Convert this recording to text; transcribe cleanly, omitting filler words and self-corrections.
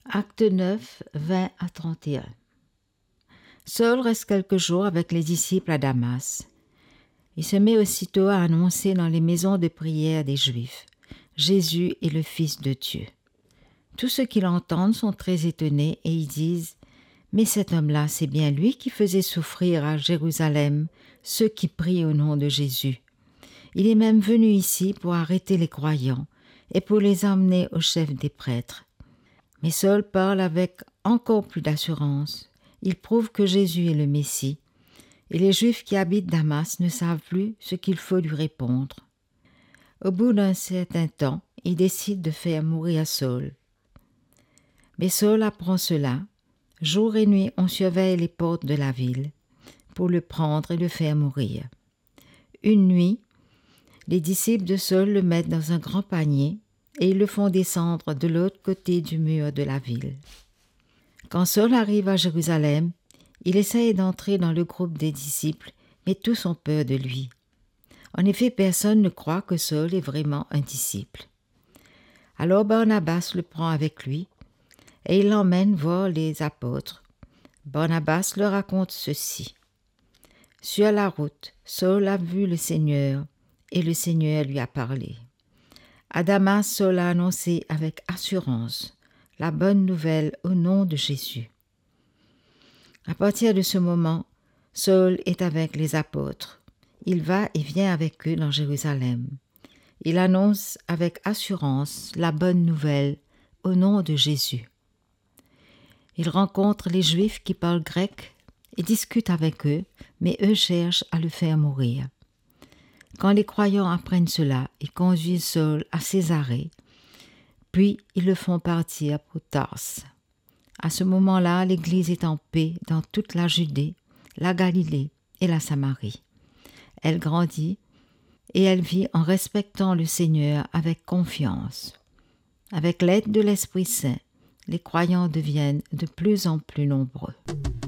Acte 9, 20 à 31. Saul reste quelques jours avec les disciples à Damas. Il se met aussitôt à annoncer dans les maisons de prière des Juifs « Jésus est le Fils de Dieu ». Tous ceux qui l'entendent sont très étonnés et ils disent « Mais cet homme-là, c'est bien lui qui faisait souffrir à Jérusalem ceux qui prient au nom de Jésus. Il est même venu ici pour arrêter les croyants et pour les emmener au chef des prêtres. » Mais Saul parle avec encore plus d'assurance. Il prouve que Jésus est le Messie. Et les Juifs qui habitent Damas ne savent plus ce qu'il faut lui répondre. Au bout d'un certain temps, ils décident de faire mourir Saul. Mais Saul apprend cela. Jour et nuit, on surveille les portes de la ville pour le prendre et le faire mourir. Une nuit, les disciples de Saul le mettent dans un grand panier et ils le font descendre de l'autre côté du mur de la ville. Quand Saul arrive à Jérusalem, il essaye d'entrer dans le groupe des disciples, mais tous ont peur de lui. En effet, personne ne croit que Saul est vraiment un disciple. Alors Barnabas le prend avec lui et il l'emmène voir les apôtres. Barnabas leur raconte ceci. Sur la route, Saul a vu le Seigneur et le Seigneur lui a parlé. À Damas, Saul a annoncé avec assurance la bonne nouvelle au nom de Jésus. À partir de ce moment, Saul est avec les apôtres. Il va et vient avec eux dans Jérusalem. Il annonce avec assurance la bonne nouvelle au nom de Jésus. Il rencontre les Juifs qui parlent grec et discute avec eux, mais eux cherchent à le faire mourir. Quand les croyants apprennent cela, ils conduisent Saul à Césarée, puis ils le font partir pour Tarse. À ce moment-là, l'Église est en paix dans toute la Judée, la Galilée et la Samarie. Elle grandit et elle vit en respectant le Seigneur avec confiance. Avec l'aide de l'Esprit Saint, les croyants deviennent de plus en plus nombreux.